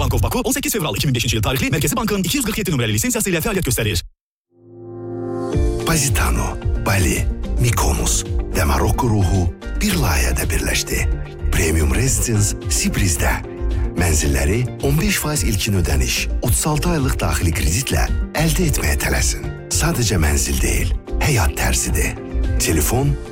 Bank of Baku 18 fevral 2005 yıl tarihli Merkezi Bank'ın 247 numaralı lisensiyasıyla faaliyet gösterir. Positano, Bali, Mykonos ve Marokko ruhu bir layihədə birləşdi. Premium Residence Sibriz'də. Mənzilləri 15% ilkin ödəniş, 36 aylıq daxili kreditlə əldə etməyə tələsin. Sadəcə mənzil deyil, həyat tərzidir. Telefon